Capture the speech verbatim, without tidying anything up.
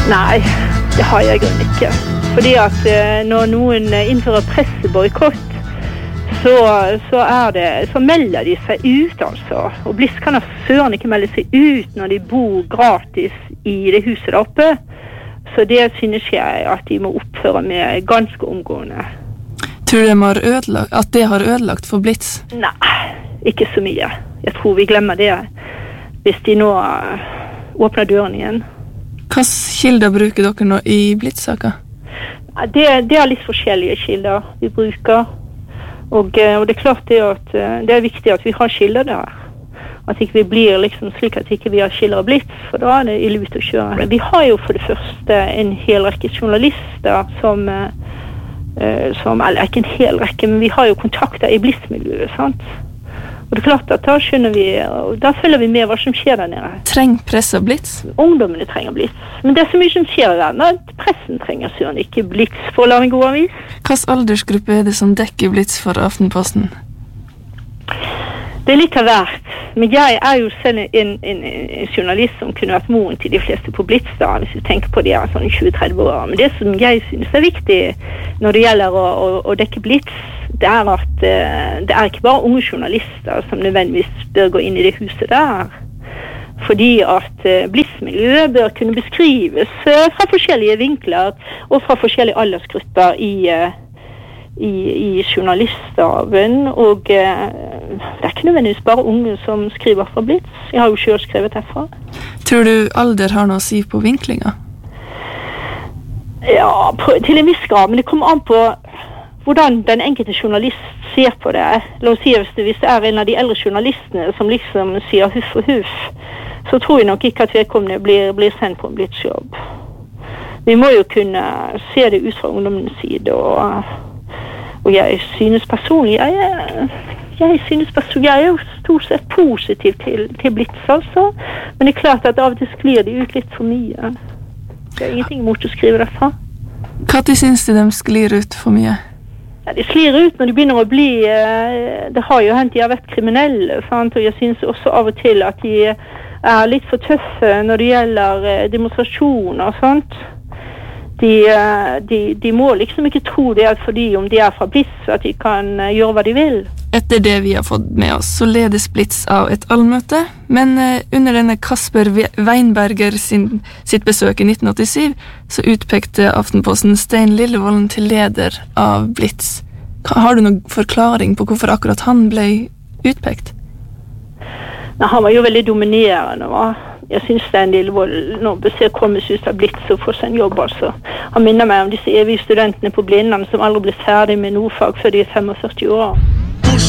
Nei, det har jeg grunn ikke. Fordi at når noen innfører presseboykott, så, så er det, så melder de seg ut, altså. Og Blitz kan da søren ikke melde seg ut når de bor gratis i det huset der oppe. Så det synes jeg at de må oppføre med ganske omgående. Tror du de har ødelagt, at det har ødelagt for Blitz? Nei, ikke så mye. Jeg tror vi glemmer det hvis de nå åpner døren igjen. Hvilke kilder bruker dere nå i Blitz-saker? Det, det er litt forskjellige kilder vi bruker. Og, og det er klart det at det er viktig at vi har kilder der. At ikke vi blir liksom slik at ikke vi har kilder av Blitz, for da er det ille ut å kjøre. Vi har jo for det første en hel rekke journalister som, som eller ikke en hel rekke, men vi har jo kontakter i Blitz-miljøet, sant? Og det er klart at da skjønner vi, og da følger vi med hva som skjer der nede. Trenger press og Blitz? Ungdommene trenger Blitz. Men det er så mye som skjer i verden, at pressen trenger søren ikke Blitz for å lage en god avis. Hvilken aldersgruppe er det som dekker Blitz for Aftenposten? Det er litt av hvert. Men jeg er jo selv en, en, en journalist som kunne vært moren til de fleste på Blitz da, hvis du tenker på de er sånn tjue til tretti år. Men det som jeg synes er viktig når det gjelder å, å, å dekke Blitz, det er at uh, det er ikke bare unge journalister som nødvendigvis bør gå inn i det huset der. Fordi at uh, Blitz-miljøet bør kunne beskrives uh, fra forskjellige vinkler og fra forskjellige aldersgrupper i, uh, i, i journaliststaben. Og uh, det er ikke nødvendigvis bare unge som skriver fra Blitz. Jeg har jo selv skrevet herfra. Tror du alder har noe å si på vinklinger? Ja, på, til en viss grad, men det kommer an på hvordan den enkelte journalist ser på det. La oss si hvis det, hvis det er en av de eldre journalistene som liksom sier huff og huff, så tror jeg nok ikke at vedkommende blir, blir sendt på en Blitz-jobb. Vi må jo kunne se det ut fra ungdommens side, og, og jeg synes personlig, jeg, jeg synes personlig, jeg er jo stort sett positiv til, til Blitz, altså. Men det er klart at av og til sklir de ut litt for mye. Det er ingenting imot å skrive derfra. Hva de synes de sklir ut for mye? Ja, de slir ut når de begynner å bli, det har jo hendt de har vært kriminelle, sant? Og jeg synes også av og til at de er litt for tøffe når det gjelder demonstrasjoner og sånt. De, de, de må liksom ikke tro det er fordi om de er fra Blitz at de kan gjøre hva de vil. Etter det vi har fått med oss, så ledes Blitz av et allmøte, men under denne Kasper Weinberger sin, sitt besøk i nitten åttisyv, så utpekte Aftenposten Stein Lillevolden til leder av Blitz. Har du noen forklaring på hvorfor akkurat han ble utpekt? Nei, han var jo veldig dominerende, va? Jeg synes Stein Lillevold nå bør kommes ut av Blitz og få seg en jobb, altså. Han minner meg om disse evige studentene på Blindern som aldri ble ferdig med noe fag før de er førtifem år.